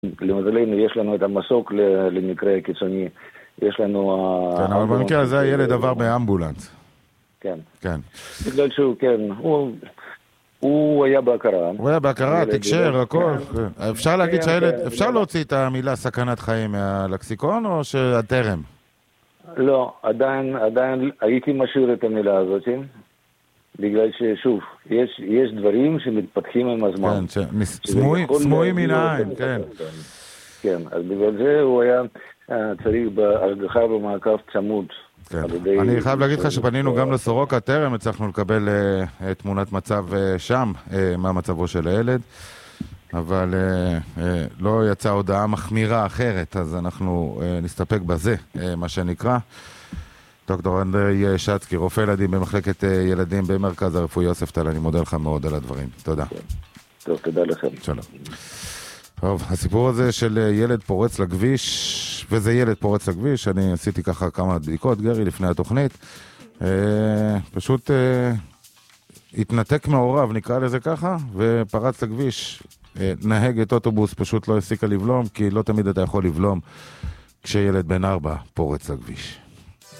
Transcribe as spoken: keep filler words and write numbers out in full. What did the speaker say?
למזלנו יש לנו את המסוק למקרה קיצוני. יש לנו... כן, אבל במקרה הזה הילד עבר באמבולנס. כן. כן. בגלל שהוא, כן, הוא... הוא היה בהכרה. הוא היה בהכרה, תקשר, הכל. אפשר להגיד שהילד, אפשר להוציא את המילה סכנת חיים מהלקסיקון, או שהטרם? לא, עדיין, עדיין הייתי משאיר את המילה הזאת, בגלל ששוב, יש, יש דברים שמתפתחים עם הזמן. כן, סמויים מן העין, כן. כן, אז בגלל זה הוא היה צריך בהשגחה במעקב צמוד. אני חייב להגיד לך שפנינו גם לסורוקה, טרם הצלחנו לקבל תמונת מצב שם, מה מצבו של הילד, אבל לא יצאה הודעה מחמירה אחרת, אז אנחנו נסתפק בזה, מה שנקרא. דוקטור אנדרי שצקי, רופא ילדים במחלקת ילדים במרכז הרפואי יוספטל, אני מודה לך מאוד על הדברים. תודה. טוב, תודה לכם. שלום. טוב, הסיפור הזה של ילד פורץ לכביש, וזה ילד פורץ לכביש, אני עשיתי ככה כמה בדיקות, גרי, לפני התוכנית, אה, פשוט אה, התנתק מעורב, נקרא לזה ככה, ופרץ לכביש, אה, נהגת אוטובוס פשוט לא הסיקה לבלום, כי לא תמיד אתה יכול לבלום כשילד בן ארבע פורץ לכביש.